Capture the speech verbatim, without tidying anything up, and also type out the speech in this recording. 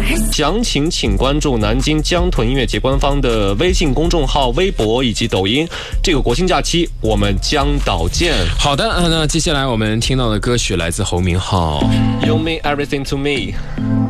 详情请关注南京江豚音乐节官方的微信公众号、微博以及抖音。这个国庆假期我们江岛见。 好的，那接下来我们听到的歌曲来自侯明昊， You mean everything to me。